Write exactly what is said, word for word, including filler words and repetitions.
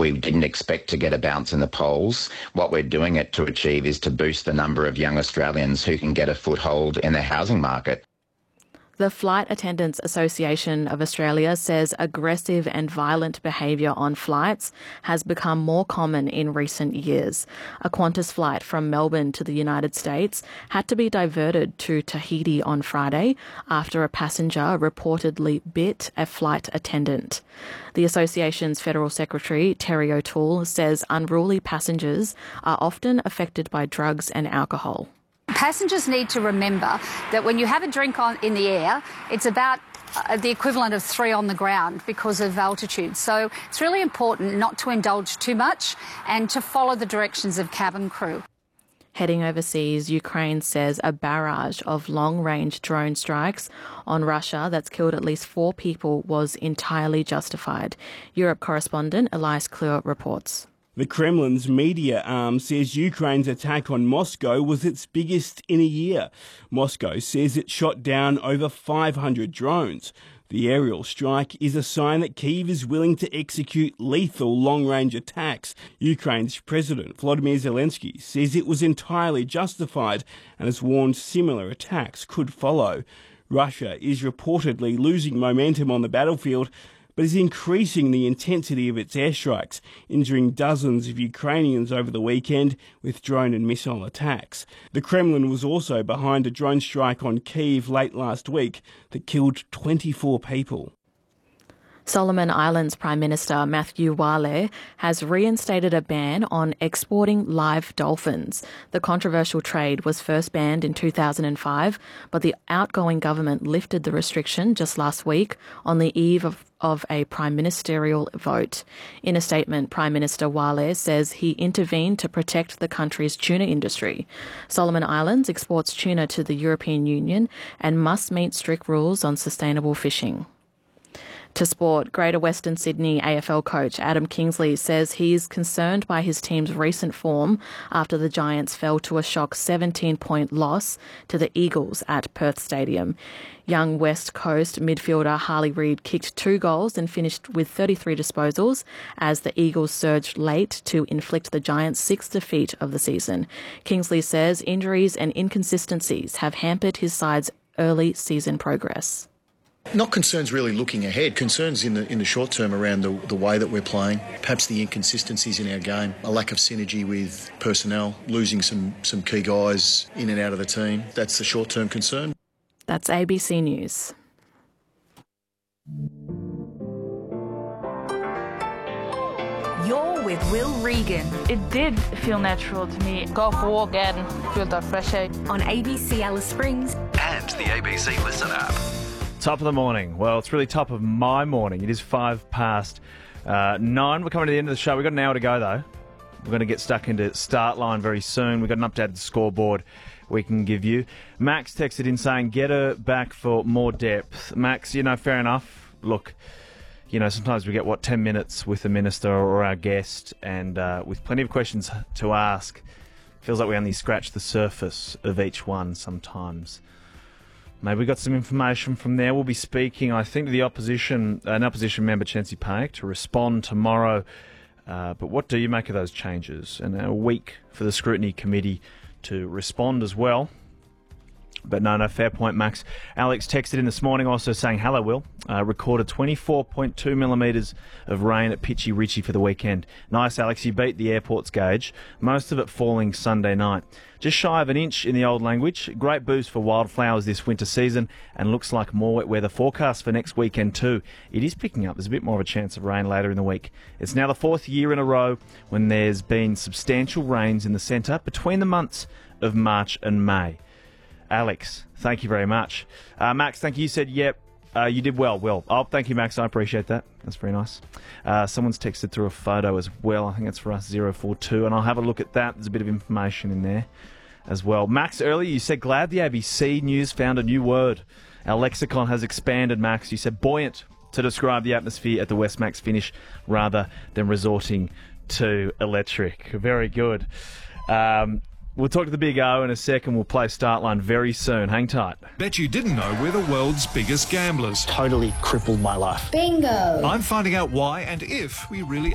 We didn't expect to get a bounce in the polls. What we're doing it to achieve is to boost the number of young Australians who can get a foothold in the housing market. The Flight Attendants Association of Australia says aggressive and violent behaviour on flights has become more common in recent years. A Qantas flight from Melbourne to the United States had to be diverted to Tahiti on Friday after a passenger reportedly bit a flight attendant. The association's Federal Secretary, Terry O'Toole, says unruly passengers are often affected by drugs and alcohol. Passengers need to remember that when you have a drink on in the air, it's about uh, the equivalent of three on the ground because of altitude. So it's really important not to indulge too much and to follow the directions of cabin crew. Heading overseas, Ukraine says a barrage of long-range drone strikes on Russia that's killed at least four people was entirely justified. Europe correspondent Elias Kleur reports. The Kremlin's media arm says Ukraine's attack on Moscow was its biggest in a year. Moscow says it shot down over five hundred drones. The aerial strike is a sign that Kyiv is willing to execute lethal long-range attacks. Ukraine's President Volodymyr Zelensky says it was entirely justified and has warned similar attacks could follow. Russia is reportedly losing momentum on the battlefield, but is increasing the intensity of its airstrikes, injuring dozens of Ukrainians over the weekend with drone and missile attacks. The Kremlin was also behind a drone strike on Kyiv late last week that killed twenty-four people. Solomon Islands Prime Minister Matthew Wale has reinstated a ban on exporting live dolphins. The controversial trade was first banned in two thousand five, but the outgoing government lifted the restriction just last week on the eve of, of a prime ministerial vote. In a statement, Prime Minister Wale says he intervened to protect the country's tuna industry. Solomon Islands exports tuna to the European Union and must meet strict rules on sustainable fishing. To sport, Greater Western Sydney A F L coach Adam Kingsley says he is concerned by his team's recent form after the Giants fell to a shock seventeen-point loss to the Eagles at Perth Stadium. Young West Coast midfielder Harley Reid kicked two goals and finished with thirty-three disposals as the Eagles surged late to inflict the Giants' sixth defeat of the season. Kingsley says injuries and inconsistencies have hampered his side's early season progress. Not concerns really looking ahead, concerns in the in the short term around the, the way that we're playing, perhaps the inconsistencies in our game, a lack of synergy with personnel, losing some, some key guys in and out of the team. That's the short term concern. That's A B C News. You're with Will Regan. It did feel natural to me. Go for a walk and feel that fresh air. On A B C Alice Springs and the A B C Listen app. Top of the morning. Well, it's really top of my morning. It is five past uh, nine. We're coming to the end of the show. We've got an hour to go, though. We're going to get stuck into start line very soon. We've got an updated scoreboard we can give you. Max texted in saying, get her back for more depth. Max, you know, fair enough. Look, you know, sometimes we get, what, ten minutes with the minister or our guest, and uh, with plenty of questions to ask. Feels like we only scratch the surface of each one sometimes. Maybe we got some information from there. We'll be speaking, I think, to the opposition, an opposition member, Chancey Payek, to respond tomorrow. Uh, but what do you make of those changes? And a week for the Scrutiny Committee to respond as well. But no, no, fair point, Max. Alex texted in this morning also saying, hello, Will. Uh, recorded twenty-four point two millimetres of rain at Pitchy Ritchie for the weekend. Nice, Alex. You beat the airport's gauge. Most of it falling Sunday night. Just shy of an inch in the old language. Great boost for wildflowers this winter season, and looks like more wet weather forecast for next weekend too. It is picking up. There's a bit more of a chance of rain later in the week. It's now the fourth year in a row when there's been substantial rains in the centre between the months of March and May. Alex, thank you very much. Uh, Max, thank you. You said, yep, uh, you did well. Well, oh, thank you, Max. I appreciate that. That's very nice. Uh, someone's texted through a photo as well. I think it's for us, zero four two, and I'll have a look at that. There's a bit of information in there as well. Max, earlier you said, glad the A B C News found a new word. Our lexicon has expanded, Max. You said buoyant to describe the atmosphere at the Westmax finish rather than resorting to electric. Very good. Um... We'll talk to the Big O in a second. We'll play Start Line very soon. Hang tight. Bet you didn't know we're the world's biggest gamblers. Totally crippled my life. Bingo. I'm finding out why and if we really